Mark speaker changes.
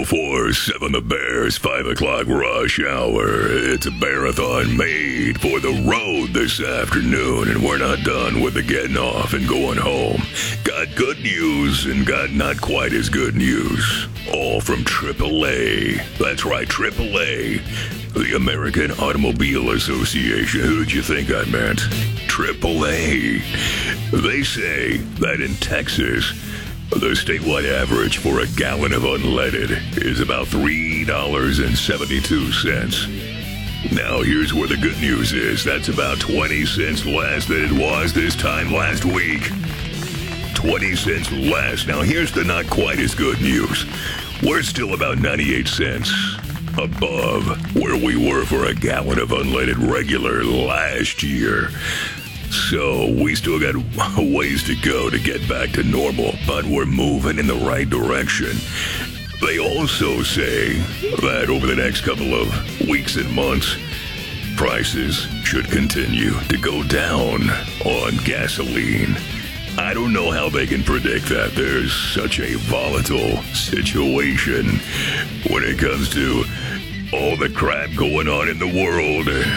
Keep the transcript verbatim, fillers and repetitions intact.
Speaker 1: for Seven the Bears five o'clock rush hour. It's a marathon made for the road this afternoon, and we're not done with the getting off and going home. Got good news and got not quite as good news. All from triple A. That's right, triple A. The American Automobile Association. Who did you think I meant? triple A. They say that in Texas, the statewide average for a gallon of unleaded is about three dollars and seventy-two cents. Now, here's where the good news is. That's about twenty cents less than it was this time last week. twenty cents less. Now, here's the not quite as good news. We're still about ninety-eight cents above where we were for a gallon of unleaded regular last year. So we still got a ways to go to get back to normal, but we're moving in the right direction. They also say that over the next couple of weeks and months, prices should continue to go down on gasoline. I don't know how they can predict that. There's such a volatile situation when it comes to all the crap going on in the world.